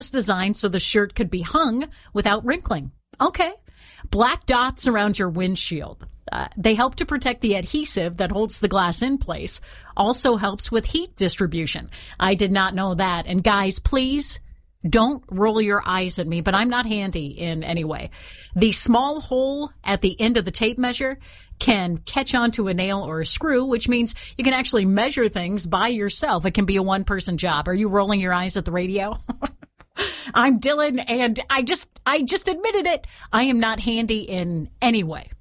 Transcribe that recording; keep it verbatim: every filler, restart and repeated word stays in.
it's designed so the shirt could be hung without wrinkling. Okay. Black dots around your windshield. Uh, they help to protect the adhesive that holds the glass in place. Also helps with heat distribution. I did not know that. And guys, please don't roll your eyes at me, but I'm not handy in any way. The small hole at the end of the tape measure can catch onto a nail or a screw, which means you can actually measure things by yourself. It can be a one-person job. Are you rolling your eyes at the radio? I'm Dylan, and I just I just admitted it. I am not handy in any way.